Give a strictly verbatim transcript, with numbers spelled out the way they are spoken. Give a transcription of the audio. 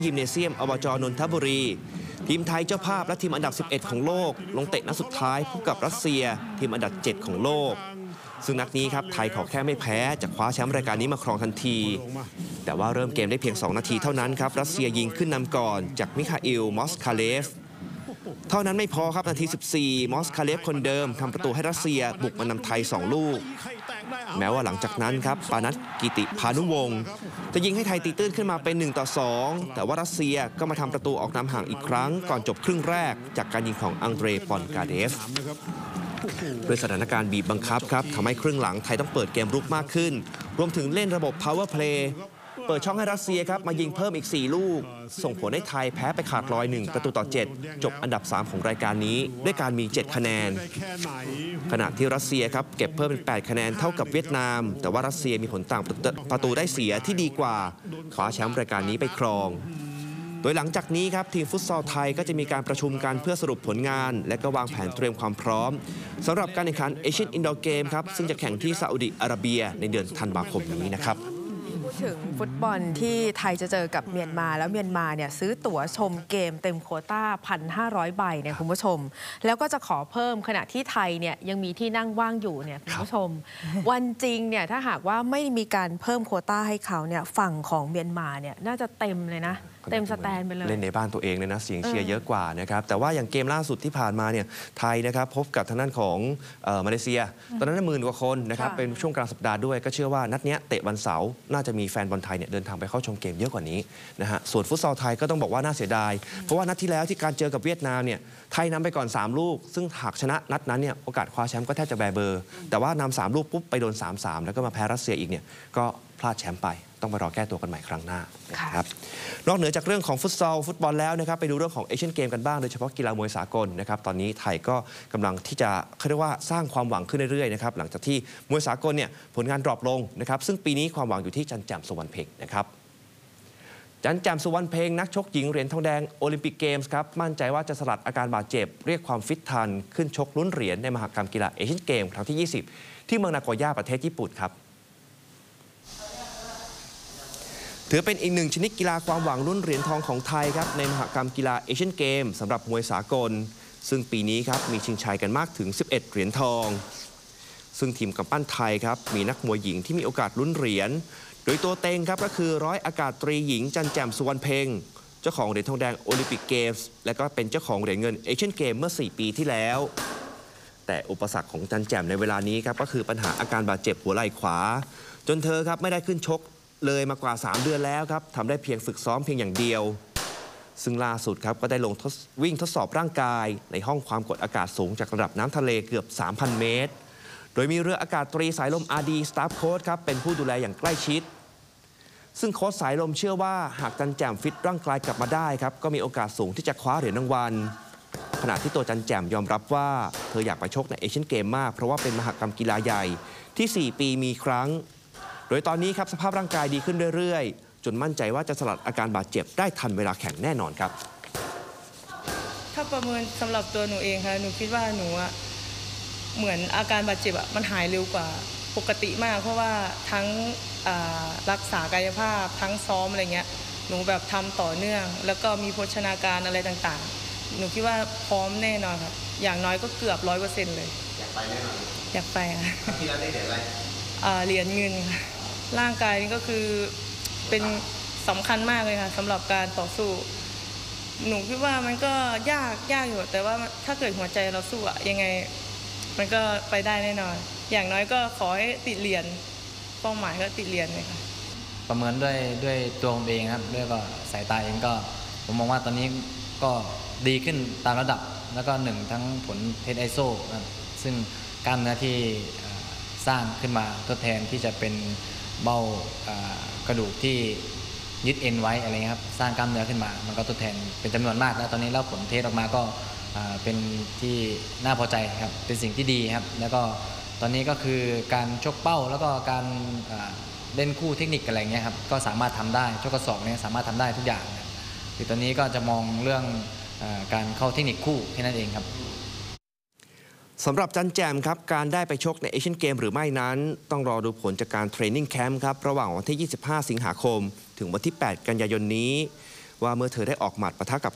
ยิมเนเซียมอบจ.นนทบุรีทีมไทยเจ้าภาพและทีมอันดับสิบเอ็ดของโลกลงเตะนัดสุดท้ายพบกับรัสเซียทีมอันดับเจ็ดของโลกซึ่งนัดนี้ครับไทยขอแค่ไม่แพ้จะคว้าแชมป์รายการนี้มาครองทันทีแต่ว่าเริ่มเกมได้เพียงสองนาทีเท่านั้นครับรัสเซียยิงขึ้นนำก่อนจากมิคาอิลมอสคาเลฟเท่านั้นไม่พอครับนาทีสิบสี่มอสคาเลฟคนเดิมทำประตูให้รัสเซียบุกมานำไทยสองลูกแม้ว่าหลังจากนั้นครับปานัทกิติพานุวงศ์จะยิงให้ไทยตีตื้นขึ้นมาเป็นหนึ่งต่อสองแต่ว่ารัสเซียก็มาทำประตูออกนำห่างอีกครั้งก่อนจบครึ่งแรกจากการยิงของอังเดรปอนกาเดฟด้วยสถานการณ์บีบบังคับครับทำให้ครึ่งหลังไทยต้องเปิดเกมรุกมากขึ้นรวมถึงเล่นระบบ power play เปิดช่องให้รัสเซียครับมายิงเพิ่มอีกสี่ลูกส่งผลให้ไทยแพ้ไปขาดลอยหนึ่งประตูต่อเจ็ดจบอันดับสามของรายการนี้ด้วยการมีเจ็ดคะแนนขณะที่รัสเซียครับเก็บเพิ่มเป็นแปดคะแนนเท่ากับเวียดนามแต่ว่ารัสเซียมีผลต่างประตูได้เสียที่ดีกว่าคว้าแชมป์รายการนี้ไปครองโดยหลังจากนี้ครับทีมฟุตซอลไทยก็จะมีการประชุมกันเพื่อสรุปผลงานและก็วางแผนเตรียมความพร้อมสำหรับการแข่งขันเอเชียนอินดอร์เกมครับซึ่งจะแข่งที่ซาอุดิอาระเบียในเดือนธันวาคมนี้นะครับพูดถึงฟุตบอลที่ไทยจะเจอกับเมียนมาแล้วเมียนมาเนี่ยซื้อตั๋วชมเกมเต็มโควต้า หนึ่งพันห้าร้อย ใบเนี่ยคุณผู้ชมแล้วก็จะขอเพิ่มขณะที่ไทยเนี่ยยังมีที่นั่งว่างอยู่เนี่ยคุณผู้ชมวันจริงเนี่ยถ้าหากว่าไม่มีการเพิ่มโควต้าให้เขาเนี่ยฝั่งของเมียนมาเนี่ยน่าจะเต็มเลยนะเต็มสแตนไปเลยเล่นในบ้านตัวเองเลยนะเสียงเชียร์เยอะกว่านะครับแต่ว่าอย่างเกมล่าสุดที่ผ่านมาเนี่ยไทยนะครับพบกับทางด้านของมาเลเซียตอนนั้นหมื่นกว่าคนนะครับเป็นช่วงกลางสัปดาห์ด้วยก็เชื่อว่านัดนี้เตะวันเสาร์น่าจะมีแฟนบอลไทยเนี่ยเดินทางไปเข้าชมเกมเยอะกว่านี้นะฮะส่วนฟุตซอลไทยก็ต้องบอกว่าน่าเสียดายเพราะว่านัดที่แล้วที่การเจอกับเวียดนามเนี่ยไทยนำไปก่อนสามลูกซึ่งหากชนะนัดนั้นเนี่ยโอกาสคว้าแชมป์ก็แทบจะแบเบอร์แต่ว่านำสามลูกปุ๊บไปโดน สามสาม แล้วก็มาแพ้รัสเซียอีกเนี่ยก็พลาดแชมป์ไปต้องมารอแก้ตัวกันใหม่ครั้งหน้านะครับนอกเหนือจากเรื่องของฟุตซอลฟุตบอลแล้วนะครับไปดูเรื่องของเอเชียนเกมกันบ้างโดยเฉพาะกีฬามวยสากลนะครับตอนนี้ไทยก็กำลังที่จะเขาเรียกว่าสร้างความหวังขึ้นเรื่อยๆนะครับหลังจากที่มวยสากลเนี่ยผลงานดรอปลงนะครับซึ่งปีนี้ความหวังอยู่ที่จันแจ่มสุวรรณเพ็งนะครับจันแจ่มสุวรรณเพ็งนักชกหญิงเหรียญทองแดงโอลิมปิกเกมส์ครับมั่นใจว่าจะสลัดอาการบาดเจ็บเรียกความฟิตทันขึ้นชกลุ้นเหรียญในมหกรรมกีฬาเอเชียนเกมครั้งที่ยี่สิบที่เมืองนาโกย่าประเทศญี่ปุ่นครับถือเป็นอีกหนึ่งชนิดกีฬาความหวังรุ่นเหรียญทองของไทยครับในมหกรรมกีฬาเอเชียนเกมสำหรับมวยสากลซึ่งปีนี้ครับมีชิงชัยกันมากถึงสิบเอ็ดเหรียญทองซึ่งทีมกำปั้นไทยครับมีนักมวยหญิงที่มีโอกาสลุ้นเหรียญโดยตัวเต็งครับก็คือร้อยอากาศตรีหญิงจันแจ่มสุวรรณเพ็งเจ้าของเหรียญทองแดงโอลิมปิกเกมส์และก็เป็นเจ้าของเหรียญเงินเอเชียนเกมเมื่อสี่ปีที่แล้วแต่อุปสรรคของจันแจ่มในเวลานี้ครับก็คือปัญหาอาการบาดเจ็บหัวไหล่ขวาจนเธอครับไม่ได้ขึ้นชกเลยมากว่าสามเดือนแล้วครับทำได้เพียงฝึกซ้อมเพียงอย่างเดียวซึ่งล่าสุดครับก็ได้ลงวิ่งทดสอบร่างกายในห้องความกดอากาศสูงจากระดับน้ำทะเลเกือบ สามพัน เมตรโดยมีเรืออากาศตรีสายลมอาร์ดีสตาฟโค้ชครับเป็นผู้ดูแลอย่างใกล้ชิดซึ่งโค้ชสายลมเชื่อว่าหากจันแจ่มฟิตร่างกายกลับมาได้ครับก็มีโอกาสสูงที่จะคว้าเหรียญรางวัลขณะที่ตัวจันแจ่มยอมรับว่าเธออยากไปชกในเอเชียนเกมมากเพราะว่าเป็นมหกรรมกีฬาใหญ่ที่สี่ปีมีครั้งโดยตอนนี้ครับสภาพร่างกายดีขึ้นเรื่อยๆจนมั่นใจว่าจะสลัดอาการบาดเจ็บได้ทันเวลาแข่งแน่นอนครับถ้าประเมินสำหรับตัวหนูเองค่ะหนูคิดว่าหนูอะเหมือนอาการบาดเจ็บอะมันหายเร็วกว่าปกติมากเพราะว่าทั้งรักษากายภาพทั้งซ้อมอะไรเงี้ยหนูแบบทำต่อเนื่องแล้วก็มีโภชนาการอะไรต่างๆหนูคิดว่าพร้อมแน่นอนครับอย่างน้อยก็เกือบร้อยเปอร์เซ็นต์เลยอยากไปแน่นอนอยากไปค่ะที่แล้วได้เหรียญอะไรเหรียญเงินค่ะร่างกายนี่ก็คือเป็นสำคัญมากเลยค่ะสำหรับการต่อสู้หนูคิดว่ามันก็ยากยากอยู่แต่ว่าถ้าเกิดหัวใจเราสู้อะยังไงมันก็ไปได้แน่นอนอย่างน้อยก็ขอให้ติดเหรียญเป้าหมายก็ติดเหรียญเลยค่ะประเมินด้วยด้วยตัวผมเองครับด้วยก็สายตาเองก็ผมมองว่าตอนนี้ก็ดีขึ้นตามระดับแล้วก็หนึ่งทั้งผลเทสไอโซซึ่งกล้ามเนื้อที่สร้างขึ้นมาทดแทนที่จะเป็นเบ้ากระดูกที่ยึดเอ็นไว้อะไรเงี้ยครับสร้างกล้ามเนื้อขึ้นมามันก็ทดแทนเป็นจำนวนมากแล้วตอนนี้แล้วผลเทสออกมาก็เป็นที่น่าพอใจครับเป็นสิ่งที่ดีครับแล้วก็ตอนนี้ก็คือการชกเป้าแล้วก็การเล่นคู่เทคนิคอะไรเงี้ยครับก็สามารถทำได้ชกกระสอบเนี่ยสามารถทำได้ทุกอย่างคือตอนนี้ก็จะมองเรื่องการเข้าเทคนิคคู่แค่นั้นเองครับสำหรับจันแจ่มครับการได้ไปชกในเอเชียนเกมหรือไม่นั้นต้องรอดูผลจากการเทรนนิ่งแคมป์ครับระหว่างวันที่ยี่สิบห้าสิงหาคมถึงวันที่แปดกันยายนนี้ว่าเมื่อเธอได้ออกหมัดปะทะกับ